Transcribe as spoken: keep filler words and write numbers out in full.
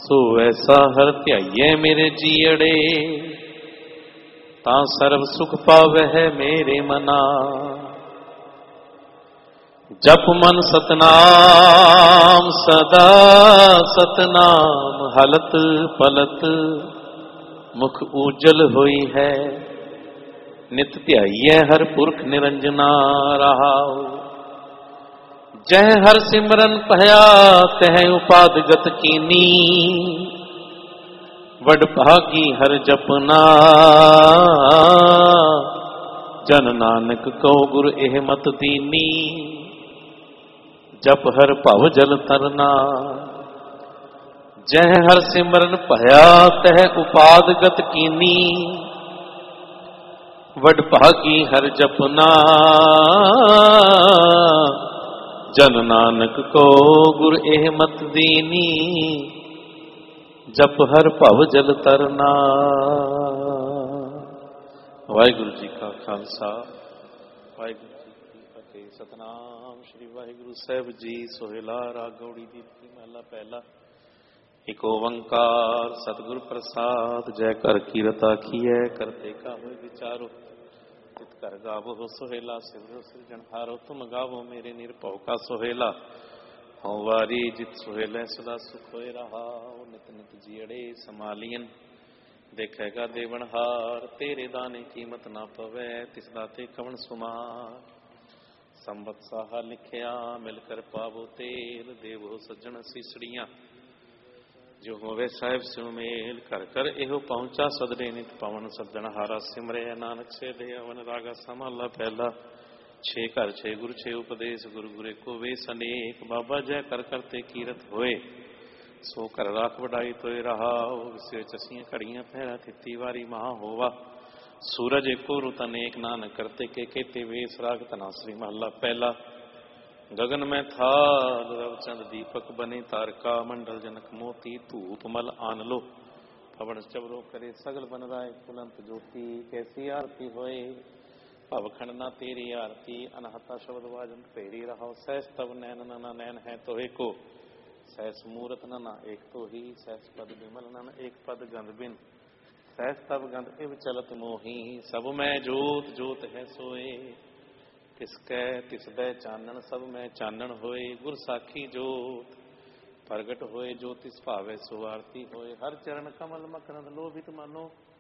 सो ऐसा हर ध्याइए मेरे जीअड़े, ता सर्व सुख पावे है मेरे मना। जप मन सतनाम सदा सतनाम, हलत पलत मुख उजल होई है। नित ध्याइए हर पुरख निरंजना रहाओ। जह हर सिमरन पहया तह उपादगत कीनी, वड भागी हर जपना। जन नानक को गुर एह मत दीनी, जप हर भव जल तरना। जह हर सिमरन पहया तह उपादगत कीनी, वड भागी हर जपना। जन नानक को गुर एह मत दीनी, जप हर भव जल तरना। वाहिगुरु जी का खालसा, वाहिगुरु जी की फतेह। सतनाम श्री वाहिगुरु साहब जी। सोहेला राग गौड़ी दीप्ति महला पहला। एक ओंकार सतगुर प्रसाद, जय कर कीरत आखिए करते का होए विचारो। चित कर गावो हो सोहेला, सिमरो सिरजनहारो। तुम गावो मेरे निरभव का सोहेला, हों वारी जित सोहेले सदा सुख होए रहा। नित नित जियड़े समालियन, देखेगा देवनहार। तेरे दाने कीमत ना पवे, तिस दाते कवन सुमार। संबत साहा लिखिया मिलकर पावो तेल, देवो सज्जन सीसड़ियां जो होवे साहिब सुमेल। कर कर एहो पहुंचा सदरे नित पवन, सज्जन हारा सिमरे नानक से दे अवन। रागा समाला पहला। छे घर छे गुरु छे उपदेश, गुरु गुरे को वे सनेक। बाबा जय कर करते कीरत होए, सो कर राख वडाई तोय रहा। विसे चसियां घड़ियां पहरा, तिती वारी महा होवा। सूरज एको रुत अनेक, नानक करते के केते वेश। राग धनाश्री महला पहला। गगन में थाल रवचंद दीपक बने, तारका मंडल जनक मोती। धूप मल आन लो, पवन चवरो करे सगल बन राय। कुलंत ज्योति कैसी आरती होए, भवखंड ना तेरी आरती। अनहता शब्द वाजन फेरी रहो, सहस तब नैन नना नैन है तो एको। सहस मूरत नना एक तो ही, सहस पद विमल नन एक पद गंध बिन। सहस तब गंध इव चलत मोही, सब में जोत जोत है सोए। तिसकै तिसदै चानन सब में चानन होए। गुर साखी जोत प्रगट होए, जो तिस भावे सो आरती होए। हर चरण कमल मकरंद लोभित मनो,